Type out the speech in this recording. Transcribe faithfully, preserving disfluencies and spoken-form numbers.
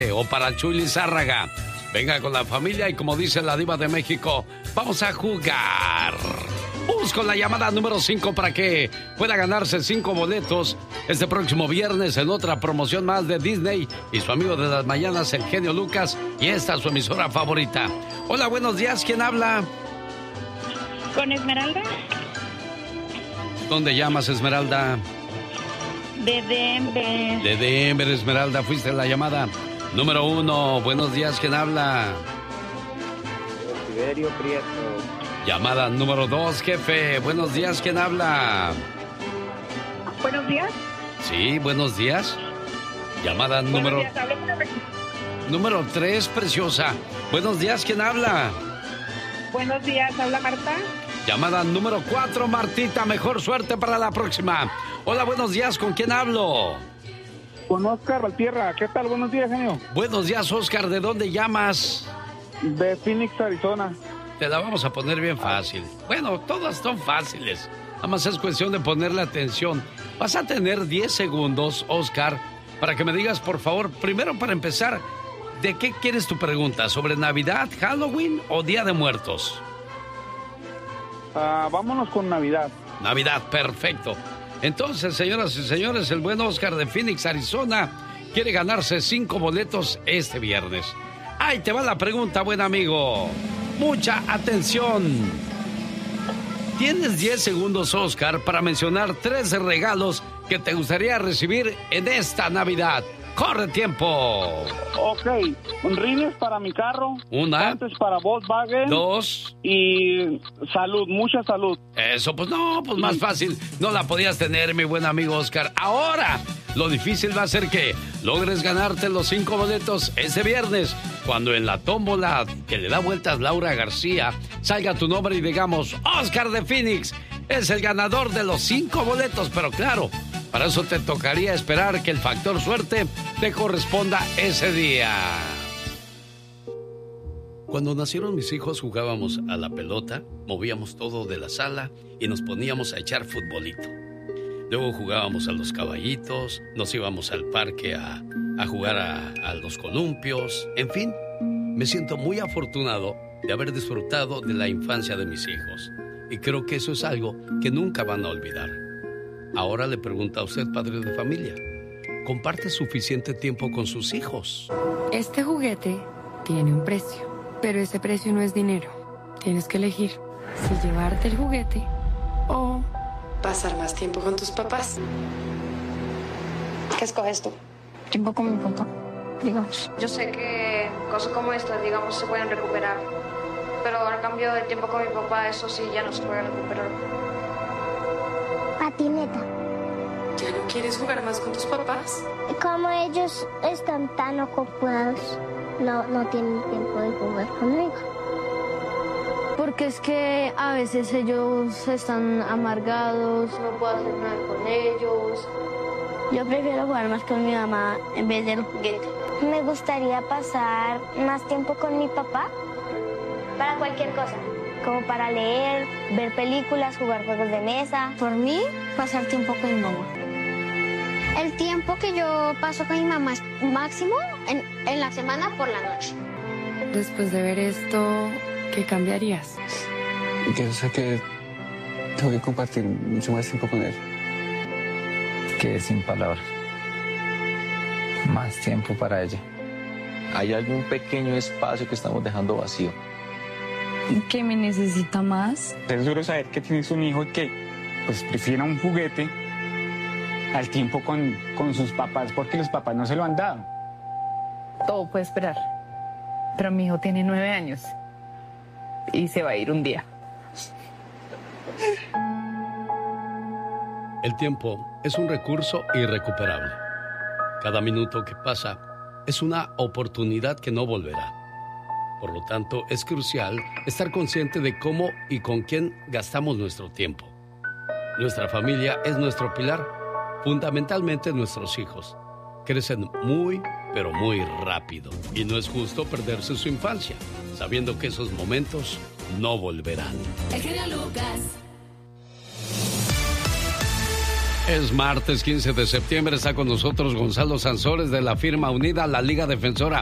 o para Chuy Lizárraga. Venga con la familia y como dice la diva de México, vamos a jugar. Busco la llamada número cinco para que pueda ganarse cinco boletos este próximo viernes en otra promoción más de Disney y su amigo de las mañanas, el genio Lucas, y esta su emisora favorita. Hola, buenos días, ¿quién habla? Con Esmeralda. ¿Dónde llamas, Esmeralda? De Denver. De Denver, Esmeralda, fuiste la llamada número uno. Buenos días, ¿quién habla? Tiberio Prieto. Llamada número dos, jefe. Buenos días, ¿quién habla? Buenos días. Sí, buenos días. Llamada Buenos número... días, hablo con la- Número tres, preciosa. Buenos días, ¿quién habla? Buenos días, habla Marta. Llamada número cuatro, Martita. Mejor suerte para la próxima. Hola, buenos días, ¿con quién hablo? Con Oscar Valtierra. ¿Qué tal? Buenos días, genio. Buenos días, Oscar. ¿De dónde llamas? De Phoenix, Arizona. Te la vamos a poner bien fácil. Bueno, todas son fáciles. Nada más es cuestión de ponerle atención. Vas a tener diez segundos, Oscar, para que me digas, por favor, primero para empezar, ¿de qué quieres tu pregunta? ¿Sobre Navidad, Halloween o Día de Muertos? Ah, vámonos con Navidad. Navidad, perfecto. Entonces, señoras y señores, el buen Oscar de Phoenix, Arizona, quiere ganarse cinco boletos este viernes. Ahí te va la pregunta, buen amigo. Mucha atención. Tienes diez segundos, Oscar, para mencionar tres regalos que te gustaría recibir en esta Navidad. ¡Corre tiempo! Ok, rines para mi carro. Una. Partes para Volkswagen. Dos. Y salud, mucha salud. Eso, pues no, pues más fácil. No la podías tener, mi buen amigo Oscar. Ahora, lo difícil va a ser que logres ganarte los cinco boletos ese viernes, cuando en la tómbola que le da vueltas Laura García salga tu nombre y digamos, Oscar de Phoenix es el ganador de los cinco boletos. Pero claro, para eso te tocaría esperar que el factor suerte te corresponda ese día. Cuando nacieron mis hijos jugábamos a la pelota, movíamos todo de la sala y nos poníamos a echar futbolito. Luego jugábamos a los caballitos, nos íbamos al parque a, a jugar a, a los columpios. En fin, me siento muy afortunado de haber disfrutado de la infancia de mis hijos. Y creo que eso es algo que nunca van a olvidar. Ahora le pregunto a usted, padre de familia, ¿comparte suficiente tiempo con sus hijos? Este juguete tiene un precio, pero ese precio no es dinero. Tienes que elegir si llevarte el juguete o pasar más tiempo con tus papás. ¿Qué escoges tú? Tiempo con mi papá, digamos. Yo sé que cosas como estas, digamos, se pueden recuperar. Pero al cambio del tiempo con mi papá, eso sí ya no se puede recuperar. Patineta. ¿Ya no quieres jugar más con tus papás? Como ellos están tan ocupados, no, no tienen tiempo de jugar conmigo. Porque es que a veces ellos están amargados, no puedo hacer nada con ellos. Yo prefiero jugar más con mi mamá en vez del juguete. Me gustaría pasar más tiempo con mi papá para cualquier cosa, como para leer, ver películas, jugar juegos de mesa. Por mí, pasar tiempo con mi mamá. El tiempo que yo paso con mi mamá es máximo en, en la semana por la noche. Después de ver esto, ¿qué cambiarías? Yo sé que tengo que compartir mucho más tiempo con él. Que sin palabras. Más tiempo para ella. Hay algún pequeño espacio que estamos dejando vacío. ¿Que me necesita más? Es duro saber que tienes un hijo que pues prefiere un juguete al tiempo con, con sus papás porque los papás no se lo han dado. Todo puede esperar. Pero mi hijo tiene nueve años y se va a ir un día. El tiempo es un recurso irrecuperable. Cada minuto que pasa es una oportunidad que no volverá. Por lo tanto, es crucial estar consciente de cómo y con quién gastamos nuestro tiempo. Nuestra familia es nuestro pilar, fundamentalmente nuestros hijos. Crecen muy, pero muy rápido. Y no es justo perderse su infancia, sabiendo que esos momentos no volverán. El genio Lucas. Es martes quince de septiembre, está con nosotros Gonzalo Sanzores de la firma unida, la Liga Defensora.